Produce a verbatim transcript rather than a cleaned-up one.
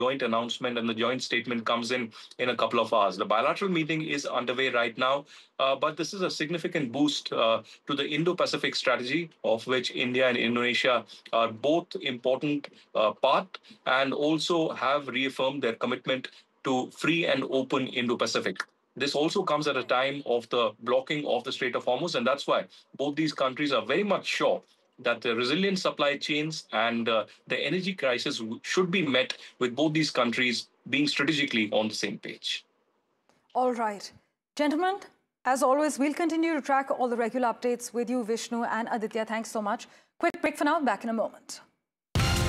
joint announcement and the joint statement comes in in a couple of hours. The bilateral meeting is underway right now, uh, but this is a significant boost uh, to the Indo-Pacific strategy, of which India and Indonesia are both important uh, part, and also have reaffirmed their commitment to free and open Indo-Pacific. This also comes at a time of the blocking of the Strait of Hormuz, and that's why both these countries are very much sure that the resilient supply chains and uh, the energy crisis w- should be met with both these countries being strategically on the same page. All right. Gentlemen, as always, we'll continue to track all the regular updates with you, Vishnu and Aditya. Thanks so much. Quick break for now. Back in a moment.